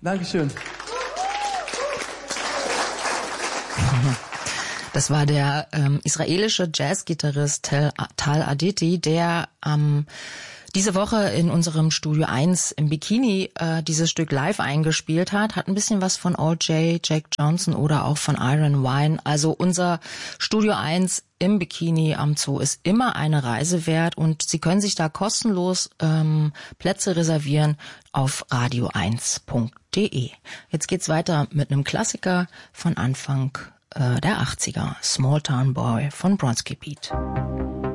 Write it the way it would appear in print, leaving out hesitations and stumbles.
Dankeschön. Das war der israelische Jazzgitarrist Tal Aditi, der diese Woche in unserem Studio 1 im Bikini dieses Stück live eingespielt hat. Hat ein bisschen was von O.J., Jack Johnson oder auch von Iron Wine. Also unser Studio 1 im Bikini am Zoo ist immer eine Reise wert und Sie können sich da kostenlos Plätze reservieren auf radio1.de. Jetzt geht's weiter mit einem Klassiker von Anfang der 80er, Small Town Boy von Bronski Beat.